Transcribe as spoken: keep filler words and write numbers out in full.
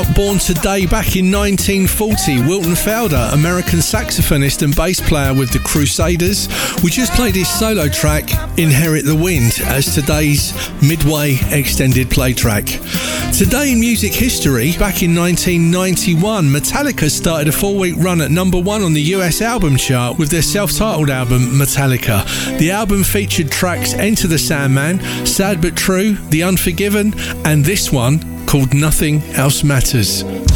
out Born Today back in nineteen forty. Wilton Felder, American saxophonist and bass player with the Crusaders. We just played his solo track, Inherit the Wind, as today's Midway extended play track. Today in music history, back in nineteen ninety-one, Metallica started a four-week run at number one on the U S album chart with their self-titled album, Metallica. The album featured tracks Enter the Sandman, Sad But True, The Unforgiven, and this one called Nothing Else Matters.